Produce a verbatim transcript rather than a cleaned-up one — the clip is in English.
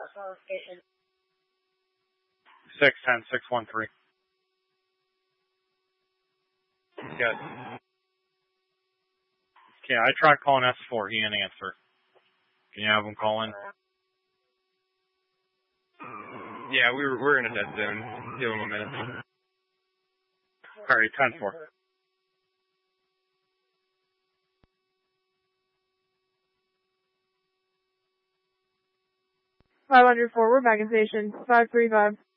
six ten, six one three. Good. Okay, I tried calling S four. He didn't answer. Can you have him call in? Yeah, we were, we're in a dead zone. Give him a minute. Alright, ten four. five hundred forward, back in station. five three five.